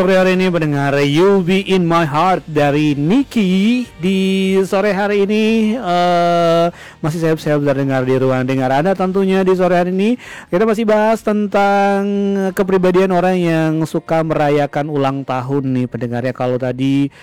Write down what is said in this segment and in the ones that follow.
Sore hari ini pendengar You'll Be In My Heart dari Niki. Di sore hari ini masih saya dengar di ruang dengar Anda. Tentunya di sore hari ini kita masih bahas tentang kepribadian orang yang suka merayakan ulang tahun nih pendengarnya. Kalau tadi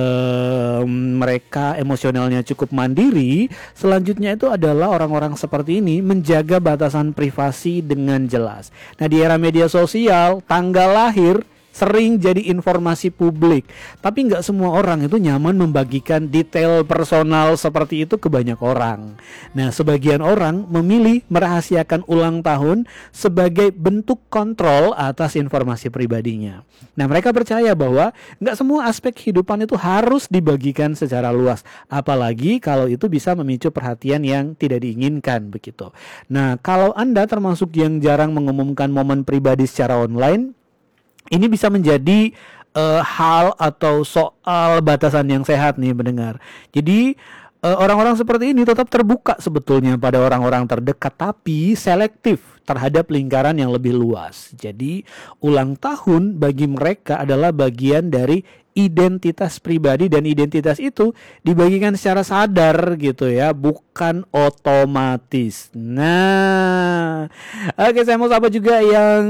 mereka emosionalnya cukup mandiri, selanjutnya itu adalah orang-orang seperti ini menjaga batasan privasi dengan jelas. Nah, di era media sosial, tanggal lahir sering jadi informasi publik, tapi nggak semua orang itu nyaman membagikan detail personal seperti itu ke banyak orang. Nah, sebagian orang memilih merahasiakan ulang tahun sebagai bentuk kontrol atas informasi pribadinya. Nah, mereka percaya bahwa nggak semua aspek kehidupan itu harus dibagikan secara luas, apalagi kalau itu bisa memicu perhatian yang tidak diinginkan begitu. Nah, kalau Anda termasuk yang jarang mengumumkan momen pribadi secara online, ini bisa menjadi hal atau soal batasan yang sehat nih mendengar. Jadi orang-orang seperti ini tetap terbuka sebetulnya pada orang-orang terdekat, tapi selektif terhadap lingkaran yang lebih luas. Jadi ulang tahun bagi mereka adalah bagian dari identitas pribadi, dan identitas itu dibagikan secara sadar gitu ya, bukan otomatis. Nah, oke, saya mau sapa juga yang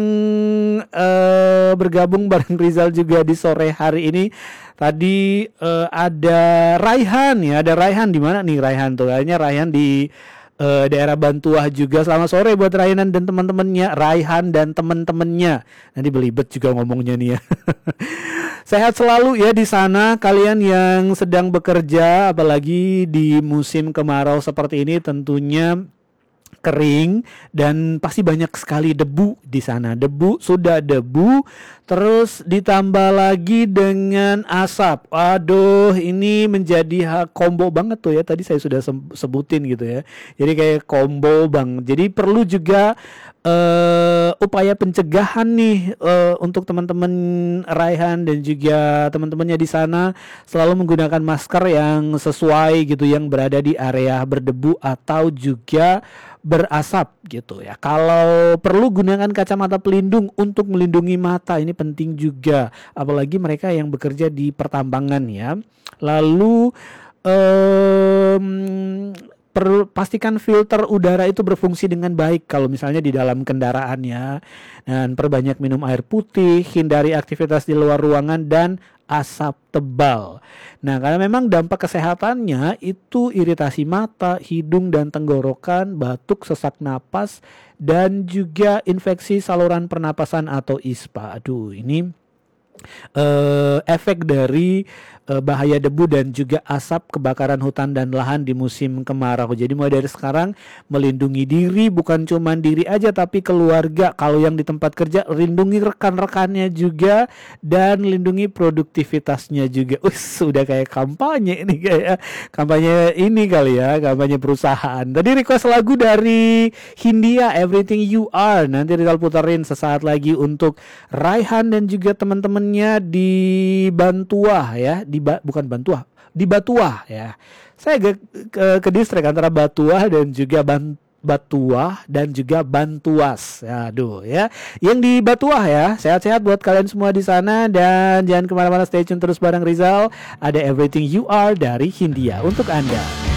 bergabung bareng Rizal juga di sore hari ini. Tadi ada Raihan ya, ada Raihan di mana nih Raihan tuh? Kayaknya Raihan di daerah Bantuah juga. Selamat sore buat Raihan dan teman-temannya, Raihan dan teman-temannya. Nanti belibet juga ngomongnya nih ya. Sehat selalu ya di sana kalian yang sedang bekerja, apalagi di musim kemarau seperti ini tentunya kering dan pasti banyak sekali debu di sana. Sudah debu, terus ditambah lagi dengan asap. Aduh, ini menjadi combo banget tuh ya. Tadi saya sudah sebutin gitu ya. Jadi kayak combo banget. Jadi perlu juga upaya pencegahan nih untuk teman-teman Raihan dan juga teman-temannya di sana, selalu menggunakan masker yang sesuai gitu, yang berada di area berdebu atau juga berasap gitu ya. Kalau perlu gunakan kacamata pelindung untuk melindungi mata, ini penting juga, apalagi mereka yang bekerja di pertambangan ya. Lalu pastikan filter udara itu berfungsi dengan baik kalau misalnya di dalam kendaraan ya. Dan perbanyak minum air putih, hindari aktivitas di luar ruangan dan asap tebal. Nah, karena memang dampak kesehatannya itu iritasi mata, hidung dan tenggorokan, batuk, sesak napas, dan juga infeksi saluran pernapasan atau ISPA. Aduh, ini efek dari bahaya debu dan juga asap kebakaran hutan dan lahan di musim kemarau. Jadi mulai dari sekarang melindungi diri, bukan cuma diri aja tapi keluarga. Kalau yang di tempat kerja, lindungi rekan-rekannya juga dan lindungi produktivitasnya juga. Sudah kayak kampanye ini, kayak kampanye ini kali ya, kampanye perusahaan. Tadi request lagu dari Hindia, Everything You Are. Nanti Rizal puterin sesaat lagi untuk Raihan dan juga teman-temannya di Bantuah ya, di Batuah ya. Saya ke distrik antara Batuah dan juga Batuah dan juga Bantuas. Aduh ya. Yang di Batuah ya. Sehat-sehat buat kalian semua di sana, dan jangan kemana-mana, stay tune terus bareng Rizal. Ada Everything You Are dari Hindia untuk Anda.